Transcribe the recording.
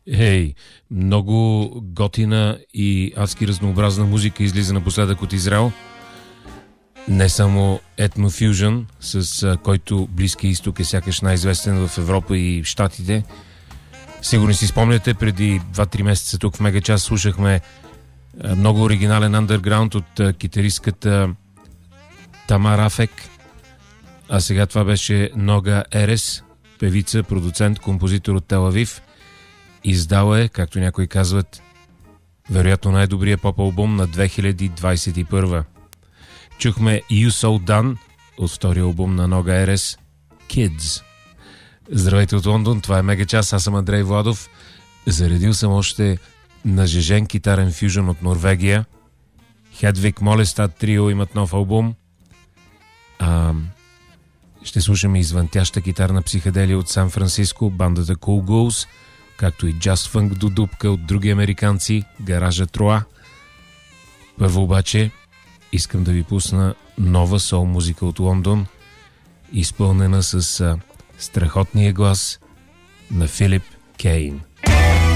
Много готина и адски разнообразна музика излиза напоследък от Израел. Не само етнофюжън, с който Близкия изток е сякаш най-известен в Европа и в Щатите. Сигурно си спомняте, преди 2-3 месеца тук в Мегачас слушахме много оригинален андерграунд от китаристката Тамар Афек. А сега това беше Нога Ерес, певица, продуцент, композитор от Тел Авив. Издала е, както някои казват, вероятно най-добрия поп-албум на 2021. Чухме You So Done от втория албум на Нога Ерес, Kids. Здравейте от Лондон, това е Мегачас, аз съм Андрей Владов. Заредил съм още нажежен китарен фюжън от Норвегия. Хедвиг Молестад трио имат нов албум. Ще слушаме извънтяща китарна психоделия от Сан Франциско, бандата Cool Ghouls, както и джаз фънк до дупка от други американци, Гаража Троа. Първо обаче искам да ви пусна нова сол музика от Лондон, изпълнена с страхотния глас на Филип Кейн.